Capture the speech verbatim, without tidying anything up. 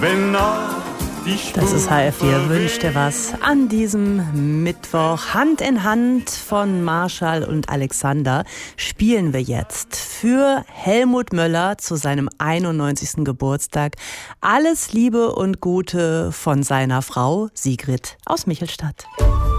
Wenn noch die Spur Das ist H R vier, Wünsch dir was an diesem Mittwoch. Hand in Hand von Marschall und Alexander spielen wir jetzt für Helmut Möller zu seinem einundneunzigsten Geburtstag. Alles Liebe und Gute von seiner Frau Sigrid aus Michelstadt.